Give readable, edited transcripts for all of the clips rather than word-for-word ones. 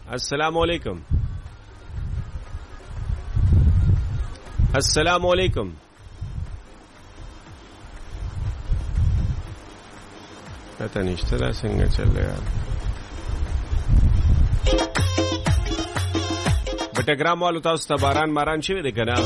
السلام علیکم. السلام علیکم. پته نشته دا څنګه چل یار. بټګرام والو تاسو ته باران ماران شوی دی کنه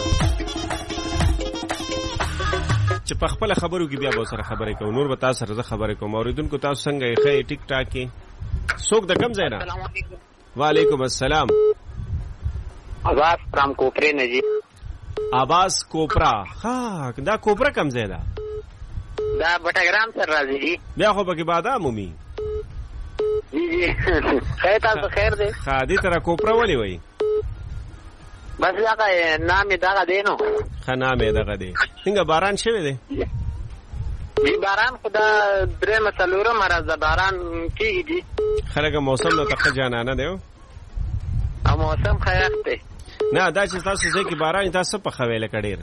چې په خپل خبرو کې بیا به سره خبرې کوو نور به تاسو سره خبرې کوم. اوریدونکو تاسو څنګه یې خې ټیک ټاک کې څوک د کم ځای نه؟ السلام علیکم. وعلیکم السلام. عباس فرام کوپرې نه جی. عباس کوپرا. ها دا کوپرا کم ځای ده؟ دا بټګرام سره راځي جی. بیا خو پکې بادام مومي. جی جی خیر تاسو خیر دی. خادي تر کوپرا ولي وای؟ بس هغه نام یې دغه دی نو. خنا مې دغه دی. څنګه باران شوی دی؟ جی باران خدا درې مسلوره مرز باران کیږي جی. خلک موسم نو تخ جانانه دی او موسم خیر دی. نه دا چې تاسو ځکه باران تاسو په خویله کډیر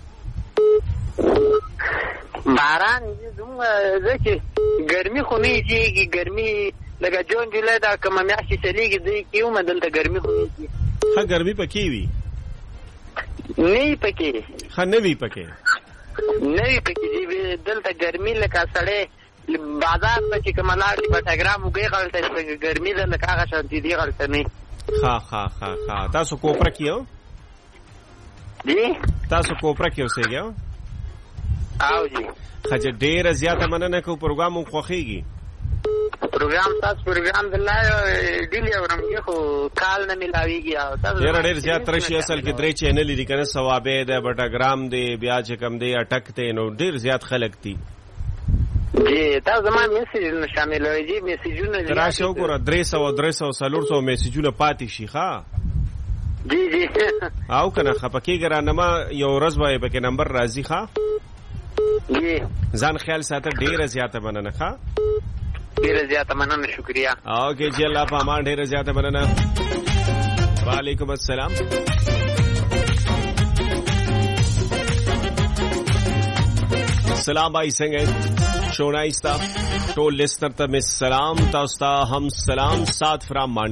باران زموږ ځکه ګرمي خو نه کیږي. ګرمي لکه جون جولای دا کومه میاشتې چلیږي دی کیو مدلته ګرمي خو نه کیږي. ها ګرمي پکې وي نه پکې. ها نه وی پکې نه پکې دی دلته ګرمي لکه سړی بازار ته چې کومه لاړ شي بټګرام وګي غلطه ګرمي ده لکه هغه شانتي دی غلطه نه. ها تاسو کوپرا کیو؟ جی تاسو کوپرا کیو اوسېږئ؟ او جی خجه ډېره زیاته مننه کو پروګرام مو خوښیږي. پروګرام تاسو پروګرام دلای ډیلی اورم خو کال نه ملاویږي او تاسو ډېر زیات رشي اصل کې درې چینل دي کنه ثوابه ده بټګرام دی بیا چې کم دی اٹک ته نو ډېر زیات خلک دي. جی تاسو زما میسیج شامل وي جی میسیجونه راشه وګوره 300 400 میسیجونه پاتې شي ښا. جی جی او کنه خپکیږي رانما یو ورځ وای پکې نمبر راځي ښا. جی ځان خیال ساته ډېر زیاته مننه ښا. ډېر زیاته مننه شکریا. اوکې جی الله په امان ډېر زیاته مننه. وعلیکم السلام. سلام بھائی څنګه شونایستا ټول لسنر ته می سلام تاسو ته هم سلام. 7 فرام